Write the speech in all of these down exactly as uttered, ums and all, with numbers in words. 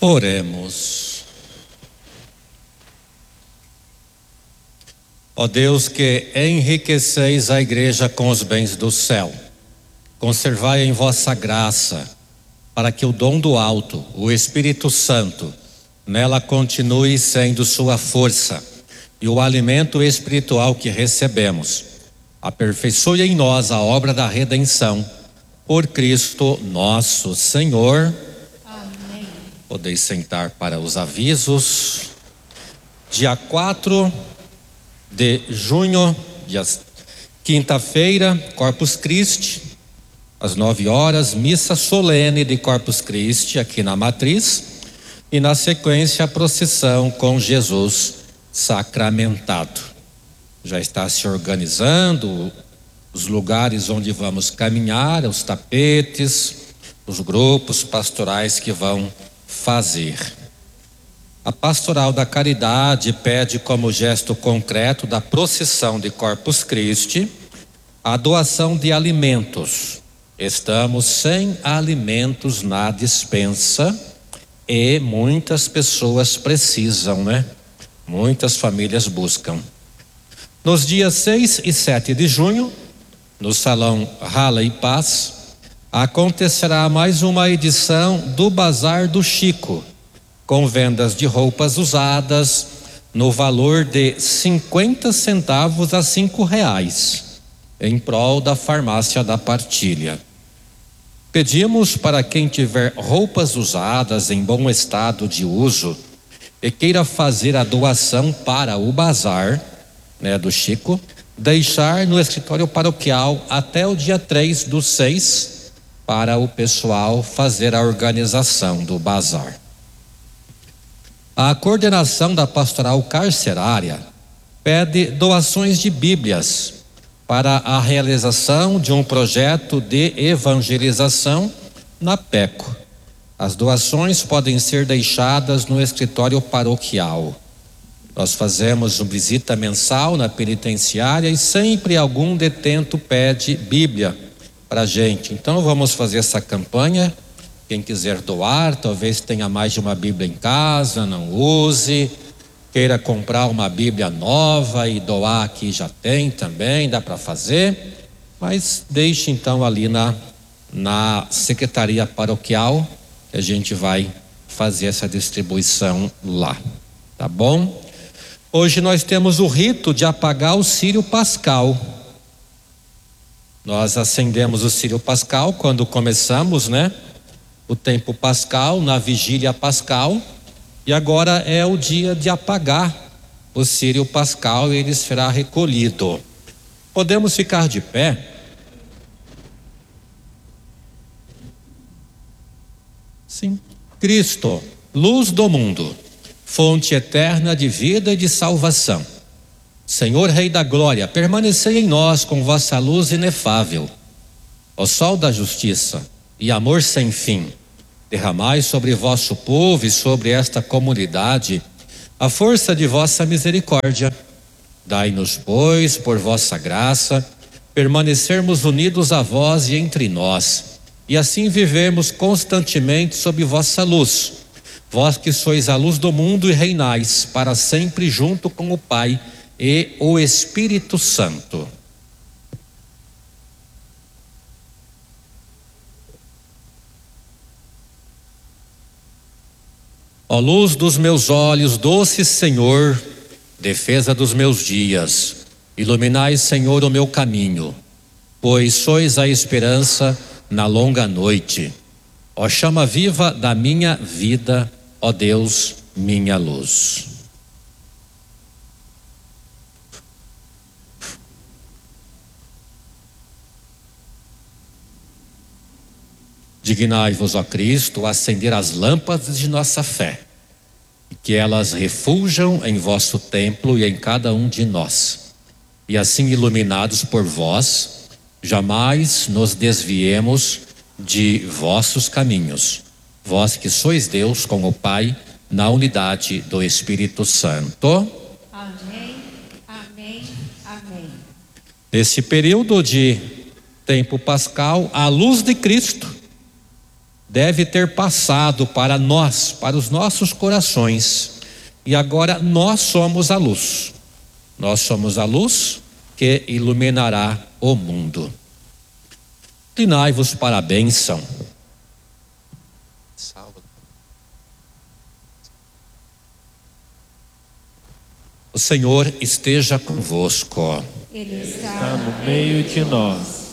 Oremos. Ó Deus, que enriqueceis a igreja com os bens do céu, conservai em vossa graça, para que o dom do alto, o Espírito Santo, nela continue sendo sua força, e o alimento espiritual que recebemos aperfeiçoe em nós a obra da redenção, por Cristo nosso Senhor. Amém. Podeis sentar para os avisos. Dia quatro de junho, dia quinta-feira, Corpus Christi, às nove horas, missa solene de Corpus Christi aqui na Matriz, e na sequência a procissão com Jesus sacramentado. Já está se organizando os lugares onde vamos caminhar, os tapetes, os grupos pastorais que vão fazer. A Pastoral da Caridade pede como gesto concreto da procissão de Corpus Christi a doação de alimentos. Estamos sem alimentos na despensa e muitas pessoas precisam, né? Muitas famílias buscam. Nos dias seis e sete de junho, no Salão Rala e Paz, acontecerá mais uma edição do Bazar do Chico, com vendas de roupas usadas no valor de cinquenta centavos a cinco reais, em prol da Farmácia da Partilha. Pedimos para quem tiver roupas usadas em bom estado de uso e queira fazer a doação para o bazar, né, do Chico, deixar no escritório paroquial até o dia três do seis para o pessoal fazer a organização do bazar. A coordenação da pastoral carcerária pede doações de Bíblias para a realização de um projeto de evangelização na PECO. As doações podem ser deixadas no escritório paroquial. Nós fazemos uma visita mensal na penitenciária e sempre algum detento pede Bíblia para a gente. Então vamos fazer essa campanha. Quem quiser doar, talvez tenha mais de uma Bíblia em casa, não use, queira comprar uma Bíblia nova e doar aqui já tem também, dá para fazer, mas deixe então ali na, na secretaria paroquial, que a gente vai fazer essa distribuição lá, tá bom? Hoje nós temos o rito de apagar o círio pascal. Nós acendemos o círio pascal quando começamos, né? O tempo pascal, na vigília pascal, e agora é o dia de apagar o círio pascal e ele será recolhido. Podemos ficar de pé? Sim. Cristo, luz do mundo, fonte eterna de vida e de salvação. Senhor Rei da Glória, permanecei em nós com vossa luz inefável. Ó Sol da Justiça e amor sem fim, derramai sobre vosso povo e sobre esta comunidade a força de vossa misericórdia. Dai-nos, pois, por vossa graça, permanecermos unidos a vós e entre nós, e assim vivermos constantemente sob vossa luz. Vós que sois a luz do mundo e reinais para sempre junto com o Pai e o Espírito Santo. Ó luz dos meus olhos, doce Senhor, defesa dos meus dias, iluminai, Senhor, o meu caminho, pois sois a esperança na longa noite. Ó chama viva da minha vida, ó Deus, minha luz. Dignai-vos, ó Cristo, a acender as lâmpadas de nossa fé, e que elas refuljam em vosso templo e em cada um de nós, e assim iluminados por vós, jamais nos desviemos de vossos caminhos, vós que sois Deus com o Pai, na unidade do Espírito Santo. Amém, amém, amém. Nesse período de tempo pascal, a luz de Cristo deve ter passado para nós, para os nossos corações, e agora nós somos a luz. Nós somos a luz que iluminará o mundo. Inclinai-vos para a bênção. O Senhor esteja convosco. Ele está, Está no meio de nós.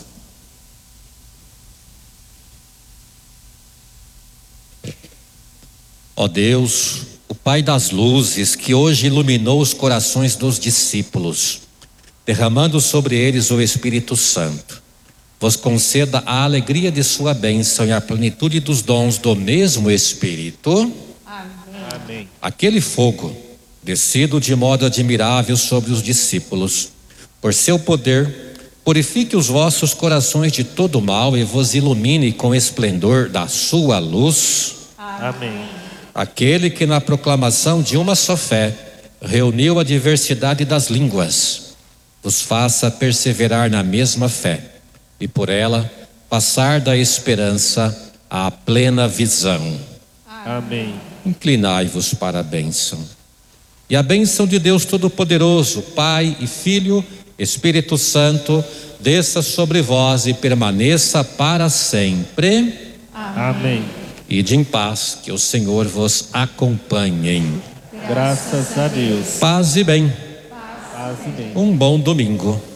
Ó Deus, o Pai das luzes, que hoje iluminou os corações dos discípulos, derramando sobre eles o Espírito Santo, vos conceda a alegria de sua bênção e a plenitude dos dons do mesmo Espírito. amém. Amém. Aquele fogo, descido de modo admirável sobre os discípulos, por seu poder, purifique os vossos corações de todo mal e vos ilumine com o esplendor da sua luz. Amém. Aquele que na proclamação de uma só fé reuniu a diversidade das línguas, vos faça perseverar na mesma fé e por ela passar da esperança à plena visão. Amém. Inclinai-vos para a bênção. E a bênção de Deus Todo-Poderoso, Pai e Filho, Espírito Santo, desça sobre vós e permaneça para sempre. Amém. Ide em paz, que o Senhor vos acompanhe. Graças a Deus. Paz e bem. Paz e bem. Um bom domingo.